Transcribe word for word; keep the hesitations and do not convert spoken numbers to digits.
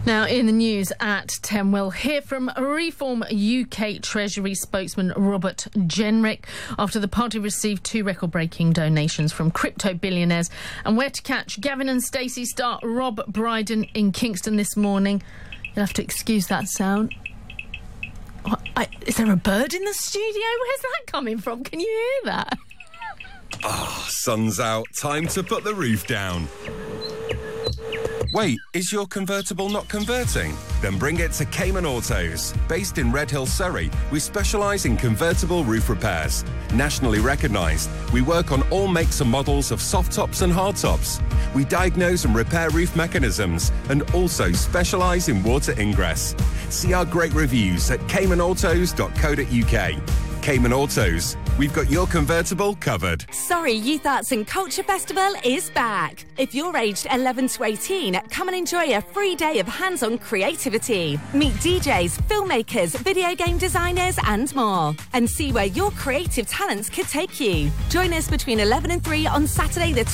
Now, in the news at ten, we'll hear from Reform U K Treasury spokesman Robert Jenrick after the party received two record-breaking donations from crypto billionaires, and where to catch Gavin and Stacey star Rob Brydon in Kingston this morning. You'll have to excuse that sound. What, I, is there a bird in the studio? Where's that coming from? Can you hear that? Ah, oh, sun's out. Time to put the roof down. Wait, is your convertible not converting? Then bring it to Cayman Autos. Based in Redhill, Surrey, we specialise in convertible roof repairs. Nationally recognised, we work on all makes and models of soft tops and hard tops. We diagnose and repair roof mechanisms and also specialise in water ingress. See our great reviews at cayman autos dot co dot uk. Cayman Autos, we've got your convertible covered. Surrey Youth Arts and Culture Festival is back. If you're aged eleven to eighteen, come and enjoy a free day of hands-on creativity. Meet D Js, filmmakers, video game designers and more. And see where your creative talents could take you. Join us between eleven and three on Saturday the